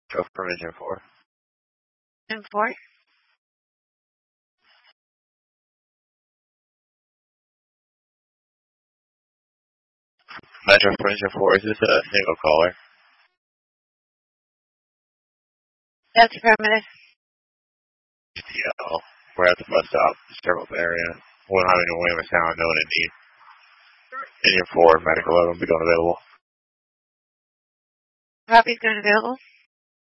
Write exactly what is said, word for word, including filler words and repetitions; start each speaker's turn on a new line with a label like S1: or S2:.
S1: Go from engine four.
S2: Engine four?
S1: Metro for engine four, is this a single caller?
S2: That's affirmative.
S1: G T L. We're at the bus stop, Circle area. one hundred in Williams Sound, known in need. Engine four, medical eleven, become available.
S2: Copy's going available.